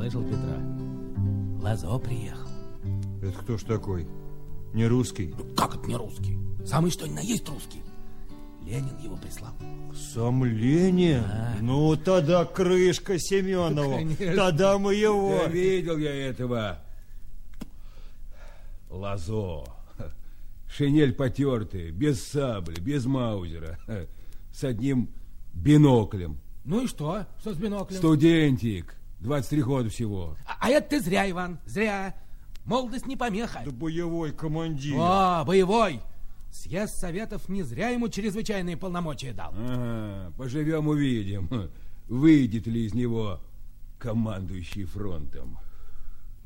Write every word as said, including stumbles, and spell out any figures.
слышал, Петра? Лазо приехал. Это кто ж такой? Не русский? Ну, как это не русский? Самый что ни на есть русский. Ленин его прислал. Сам Ленин? А. Ну, тогда крышка Семенова. Конечно. Тогда мы его... Да видел я этого. Лазо. Шинель потертая, без сабли, без маузера. С одним биноклем. Ну и что? Что с биноклем? Студентик. двадцать три года всего. А, а это ты зря, Иван, зря. Молодость не помеха. Да боевой командир. О, боевой. Съезд Советов не зря ему чрезвычайные полномочия дал. Ага, поживем увидим, выйдет ли из него командующий фронтом.